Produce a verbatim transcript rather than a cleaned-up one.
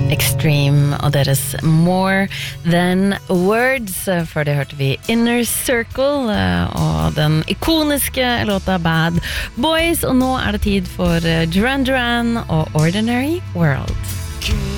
Extreme og deres More Than Words. Før det hørte vi Inner Circle og den ikoniske låta Bad Boys. Og nå er det tid for Duran Duran og Ordinary World.